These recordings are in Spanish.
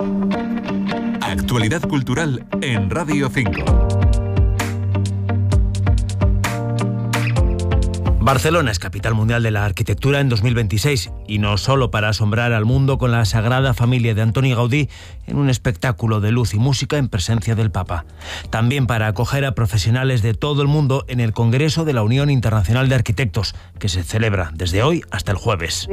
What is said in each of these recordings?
Actualidad cultural en Radio 5. Barcelona es capital mundial de la arquitectura en 2026 y no solo para asombrar al mundo con la Sagrada Familia de Antoni Gaudí en un espectáculo de luz y música en presencia del Papa. También para acoger a profesionales de todo el mundo en el Congreso de la Unión Internacional de Arquitectos, que se celebra desde hoy hasta el jueves.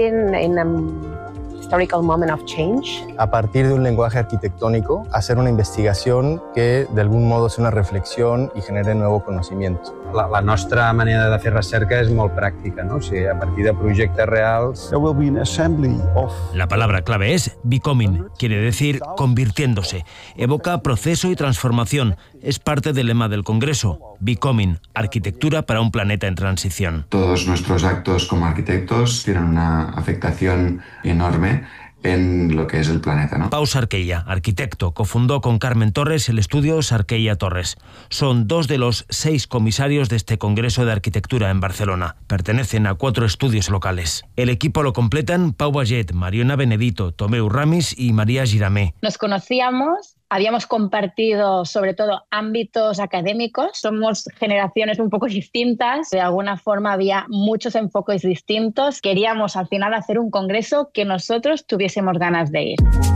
A partir de un lenguaje arquitectónico, hacer una investigación que de algún modo sea una reflexión y genere nuevo conocimiento. La nostra manera de fer recerca és molt pràctica, no? O sigui, a partir de projectes reals. La palabra clave es becoming, quiere decir convirtiéndose. Evoca proceso y transformación. Es parte del lema del Congreso, Becoming, arquitectura para un planeta en transición. Todos nuestros actos como arquitectos tienen una afectación enorme en lo que es el planeta, ¿no? Pau Sarqueia, arquitecto, cofundó con Carmen Torres el estudio Sarqueia Torres. Son 2 de los 6 comisarios de este Congreso de Arquitectura en Barcelona. Pertenecen a 4 estudios locales. El equipo lo completan Pau Baget, Mariona Benedito, Tomeu Ramis y María Giramé. Nos conocíamos. Habíamos compartido sobre todo ámbitos académicos, somos generaciones un poco distintas, de alguna forma había muchos enfoques distintos. Queríamos al final hacer un congreso que nosotros tuviésemos ganas de ir.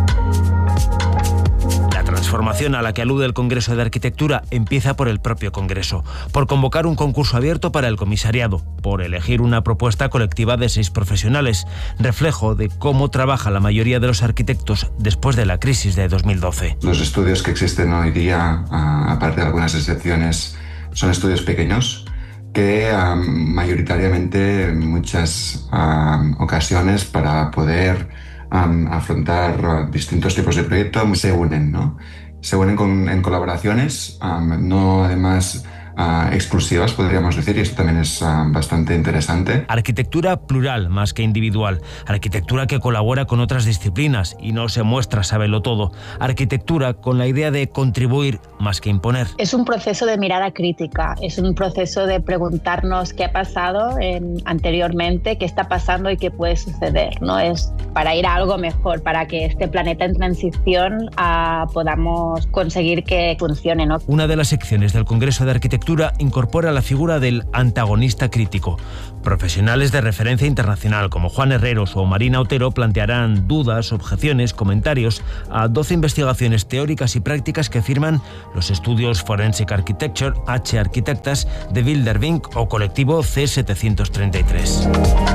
La transformación a la que alude el Congreso de Arquitectura empieza por el propio Congreso, por convocar un concurso abierto para el comisariado, por elegir una propuesta colectiva de 6 profesionales, reflejo de cómo trabaja la mayoría de los arquitectos después de la crisis de 2012. Los estudios que existen hoy día, aparte de algunas excepciones, son estudios pequeños que mayoritariamente en muchas ocasiones para poder afrontar distintos tipos de proyectos se unen, ¿no? Se unen en colaboraciones, no además exclusivas, podríamos decir, y esto también es bastante interesante. Arquitectura plural más que individual, arquitectura que colabora con otras disciplinas y no se muestra sábelo todo, arquitectura con la idea de contribuir más que imponer. Es un proceso de mirada crítica, es un proceso de preguntarnos qué ha pasado anteriormente, qué está pasando y qué puede suceder, ¿no? Es para ir a algo mejor, para que este planeta en transición podamos conseguir que funcione, ¿no? Una de las secciones del Congreso de Arquitectura incorpora la figura del antagonista crítico. Profesionales de referencia internacional como Juan Herreros o Marina Otero plantearán dudas, objeciones, comentarios a 12 investigaciones teóricas y prácticas que firman los estudios Forensic Architecture, H Arquitectas, de Bilderwink o colectivo C733.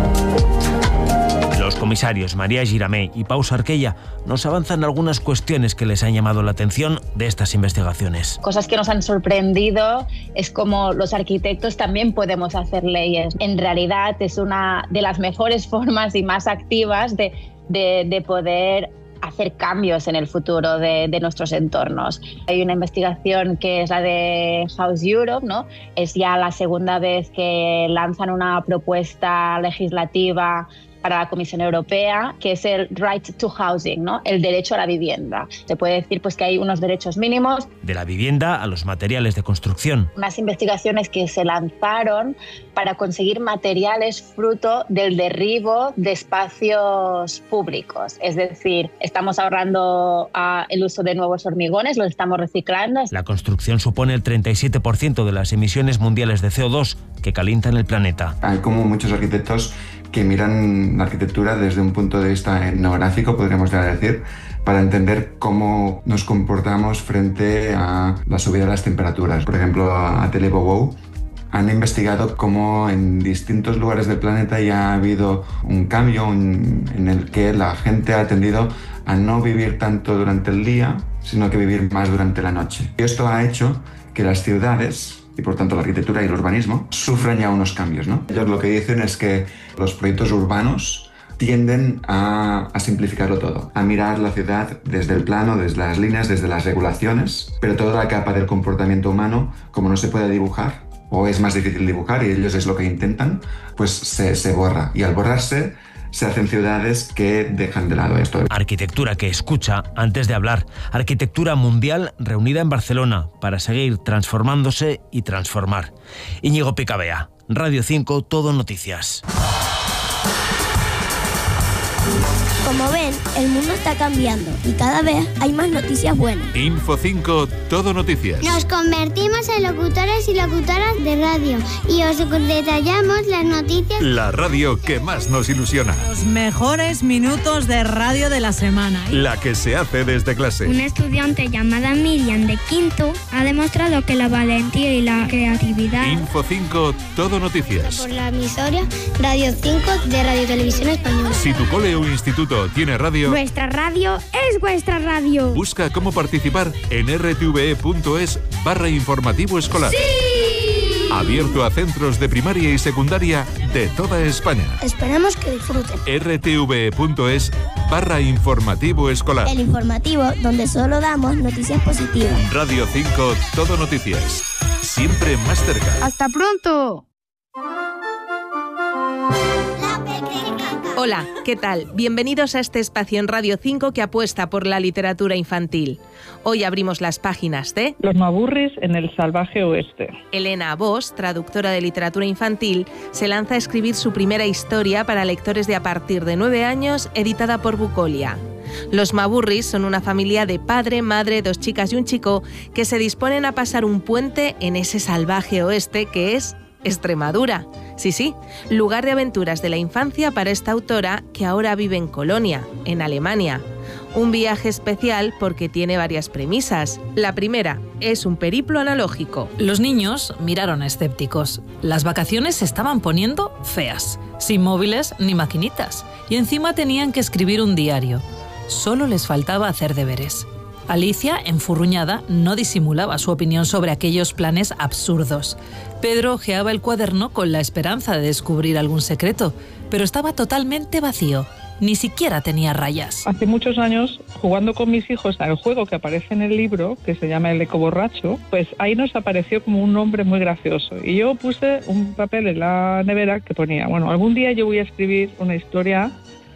Los comisarios María Giramé y Pau Sarqueia nos avanzan algunas cuestiones que les han llamado la atención de estas investigaciones. Cosas que nos han sorprendido es como los arquitectos también podemos hacer leyes. En realidad es una de las mejores formas y más activas de poder hacer cambios en el futuro de nuestros entornos. Hay una investigación que es la de House Europe, ¿no? Es ya la segunda vez que lanzan una propuesta legislativa para la Comisión Europea, que es el Right to Housing, ¿no? El derecho a la vivienda. Se puede decir pues, que hay unos derechos mínimos. De la vivienda a los materiales de construcción. Unas investigaciones que se lanzaron para conseguir materiales fruto del derribo de espacios públicos. Es decir, estamos ahorrando el uso de nuevos hormigones, los estamos reciclando. La construcción supone el 37% de las emisiones mundiales de CO2 que calientan el planeta. Hay como muchos arquitectos que miran la arquitectura desde un punto de vista etnográfico, podríamos decir, para entender cómo nos comportamos frente a la subida de las temperaturas. Por ejemplo, Atelier Bouwou han investigado cómo en distintos lugares del planeta ya ha habido un cambio en el que la gente ha tendido a no vivir tanto durante el día, sino que vivir más durante la noche. Y esto ha hecho que las ciudades, y por tanto la arquitectura y el urbanismo, sufren ya unos cambios, ¿no? Ellos lo que dicen es que los proyectos urbanos tienden a simplificarlo todo, a mirar la ciudad desde el plano, desde las líneas, desde las regulaciones, pero toda la capa del comportamiento humano, como no se puede dibujar, o es más difícil dibujar, y ellos es lo que intentan, pues se borra. Y al borrarse, se hacen ciudades que dejan de lado esto. Arquitectura que escucha antes de hablar. Arquitectura mundial reunida en Barcelona para seguir transformándose y transformar. Íñigo Picabea, Radio 5, Todo Noticias. Como ven, el mundo está cambiando y cada vez hay más noticias buenas. Info 5, Todo Noticias. Nos convertimos en locutores y locutoras de radio y os detallamos las noticias. La radio que más nos ilusiona. Los mejores minutos de radio de la semana. La que se hace desde clase. Una estudiante llamada Miriam de quinto ha demostrado que la valentía y la creatividad. Info 5, Todo Noticias. Por la emisora Radio 5 de Radio Televisión Española. Si tu cole o instituto tiene radio, Nuestra radio es vuestra radio. busca cómo participar en rtve.es/informativo escolar. ¡Sí! Abierto a centros de primaria y secundaria de toda España. Esperamos que disfruten. rtve.es/informativo escolar. El informativo donde solo damos noticias positivas. Radio 5, Todo Noticias. Siempre más cerca. ¡Hasta pronto! Hola, ¿qué tal? Bienvenidos a este espacio en Radio 5 que apuesta por la literatura infantil. Hoy abrimos las páginas de Los Maburris en el salvaje oeste. Elena Bosch, traductora de literatura infantil, se lanza a escribir su primera historia para lectores de a partir de 9 años, editada por Bucolia. Los Maburris son una familia de padre, madre, 2 chicas y un chico que se disponen a pasar un puente en ese salvaje oeste que es Extremadura. Sí, lugar de aventuras de la infancia para esta autora que ahora vive en Colonia, en Alemania. Un viaje especial porque tiene varias premisas. La primera es un periplo analógico. Los niños miraron escépticos. Las vacaciones se estaban poniendo feas, sin móviles ni maquinitas, y encima tenían que escribir un diario. Solo les faltaba hacer deberes. Alicia, enfurruñada, no disimulaba su opinión sobre aquellos planes absurdos. Pedro hojeaba el cuaderno con la esperanza de descubrir algún secreto, pero estaba totalmente vacío. Ni siquiera tenía rayas. Hace muchos años, jugando con mis hijos al juego que aparece en el libro, que se llama El Eco Borracho, pues ahí nos apareció como un nombre muy gracioso. Y yo puse un papel en la nevera que ponía, bueno, algún día yo voy a escribir una historia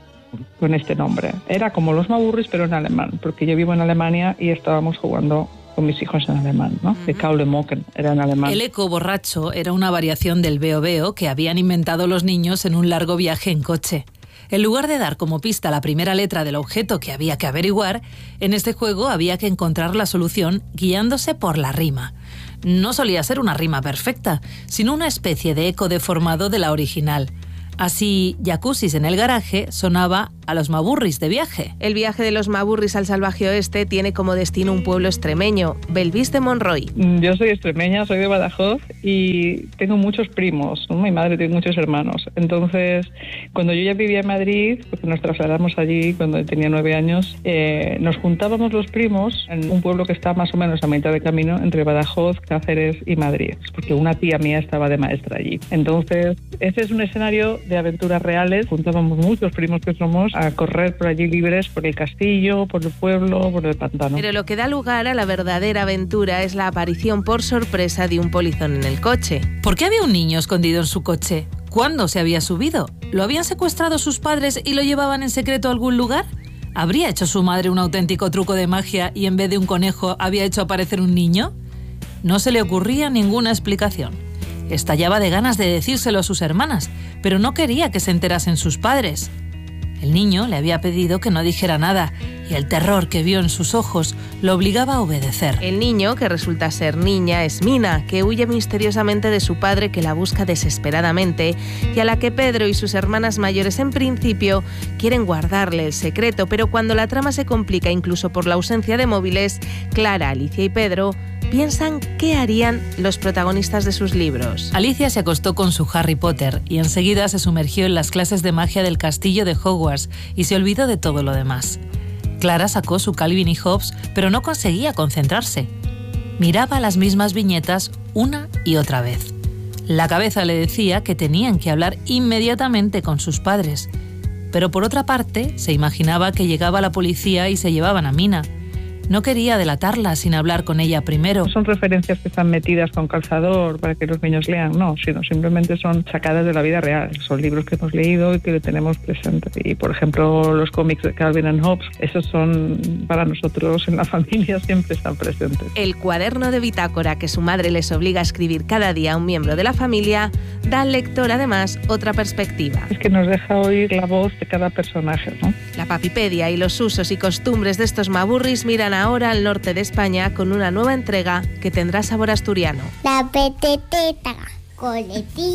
con este nombre. Era como Los Maburris, pero en alemán, porque yo vivo en Alemania y estábamos jugando con mis hijos en alemán, ¿no? De Kaule Mocken, era en alemán. El Eco Borracho era una variación del Veo Veo que habían inventado los niños en un largo viaje en coche. En lugar de dar como pista la primera letra del objeto que había que averiguar, en este juego había que encontrar la solución guiándose por la rima. No solía ser una rima perfecta, sino una especie de eco deformado de la original. Así, Jacuzzis en el garaje sonaba a Los Maburris de viaje. El viaje de los Maburris al salvaje oeste tiene como destino un pueblo extremeño, Belvís de Monroy. Yo soy extremeña, soy de Badajoz y tengo muchos primos, ¿no? Mi madre tiene muchos hermanos. Entonces, cuando yo ya vivía en Madrid, porque nos trasladamos allí cuando tenía 9 años, nos juntábamos los primos en un pueblo que está más o menos a mitad de camino entre Badajoz, Cáceres y Madrid, porque una tía mía estaba de maestra allí. Entonces, ese es un escenario de aventuras reales. Juntábamos muchos primos que somos a correr por allí libres, por el castillo, por el pueblo, por el pantano. Pero lo que da lugar a la verdadera aventura es la aparición por sorpresa de un polizón en el coche. ¿Por qué había un niño escondido en su coche? ¿Cuándo se había subido? ¿Lo habían secuestrado sus padres y lo llevaban en secreto a algún lugar? ¿Habría hecho su madre un auténtico truco de magia y en vez de un conejo había hecho aparecer un niño? No se le ocurría ninguna explicación. Estallaba de ganas de decírselo a sus hermanas, pero no quería que se enterasen sus padres. El niño le había pedido que no dijera nada y el terror que vio en sus ojos lo obligaba a obedecer. El niño, que resulta ser niña, es Mina, que huye misteriosamente de su padre que la busca desesperadamente y a la que Pedro y sus hermanas mayores en principio quieren guardarle el secreto, pero cuando la trama se complica incluso por la ausencia de móviles, Clara, Alicia y Pedro piensan qué harían los protagonistas de sus libros. Alicia se acostó con su Harry Potter y enseguida se sumergió en las clases de magia del castillo de Hogwarts y se olvidó de todo lo demás. Clara sacó su Calvin y Hobbes, pero no conseguía concentrarse. Miraba las mismas viñetas una y otra vez. La cabeza le decía que tenían que hablar inmediatamente con sus padres, pero por otra parte se imaginaba que llegaba la policía y se llevaban a Mina. No quería delatarla sin hablar con ella primero. No son referencias que están metidas con calzador para que los niños lean, no, sino simplemente son sacadas de la vida real. Son libros que hemos leído y que tenemos presentes. Y, por ejemplo, los cómics de Calvin and Hobbes, esos son, para nosotros en la familia, siempre están presentes. El cuaderno de bitácora que su madre les obliga a escribir cada día a un miembro de la familia da al lector, además, otra perspectiva. Es que nos deja oír la voz de cada personaje, ¿no? La Papipedia y los usos y costumbres de estos maburris miran ahora al norte de España con una nueva entrega que tendrá sabor asturiano. La peteteta, coletilla.